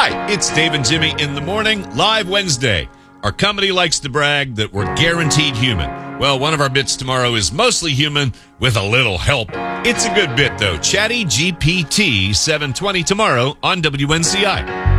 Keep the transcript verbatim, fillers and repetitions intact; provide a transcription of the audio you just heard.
Hi, it's Dave and Jimmy in the morning, live Wednesday. Our company likes to brag that we're guaranteed human. Well, one of our bits tomorrow is mostly human with a little help. It's a good bit, though. Chatty G P T seven twenty tomorrow on W N C I.